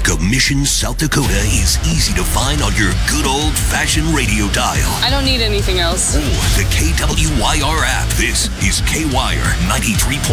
Mission, South Dakota is easy to find on your good old-fashioned radio dial. I don't need anything else. Or the KWYR app. This is KWIRE 93.